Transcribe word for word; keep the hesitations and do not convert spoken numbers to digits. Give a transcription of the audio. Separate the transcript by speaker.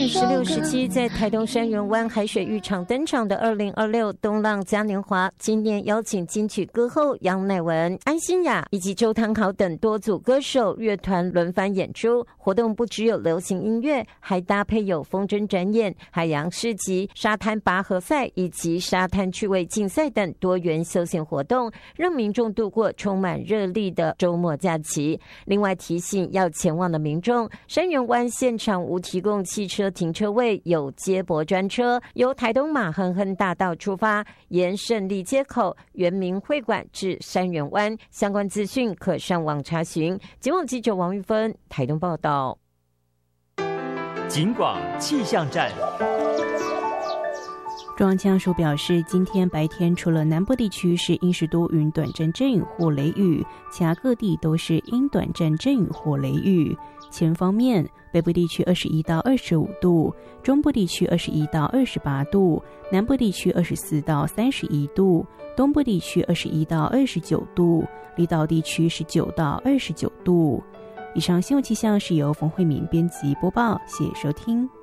Speaker 1: 以十六、十七在台东山园湾海水浴场登场的二零二六东浪嘉年华，今年邀请金曲歌后杨乃文、安心亚以及周汤豪等多组歌手乐团轮番演出。活动不只有流行音乐，还搭配有风筝展演、海洋市集、沙滩拔河赛以及沙滩趣味竞赛等多元休闲活动，让民众度过充满热力的周末假期。另外提醒要前往的民众，山园湾现场无提供汽车停车位，有接驳专车由台东马亨亨大道出发，沿胜利街口、原民会馆至山园湾。相关资讯可上网查询。节目记者王玉芬台东报道。
Speaker 2: 警广气象站。
Speaker 3: 中央气象署表示，今天白天除了南部地区是阴时多云短暂阵雨或雷雨，其他各地都是阴短暂阵雨或雷雨。气温方面，北部地区二十一到二十五度，中部地区二十一到二十八度，南部地区二十四到三十一度，东部地区二十一到二十九度，离岛地区十九到二十九度。以上新闻气象是由冯慧敏编辑播报，谢谢收听。